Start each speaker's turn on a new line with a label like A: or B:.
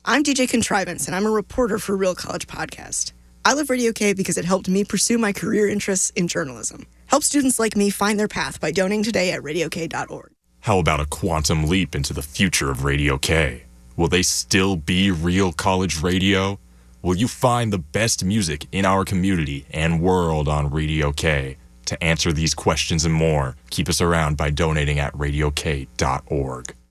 A: I'm DJ Contrivance, and I'm a reporter for Real College Podcast. I love Radio K because it helped me pursue my career interests in journalism. Help students like me find their path by donating today at radiok.org.
B: How about a quantum leap into the future of Radio K? Will they still be real college radio? Will you find the best music in our community and world on Radio K? To answer these questions and more, keep us around by donating at radiok.org.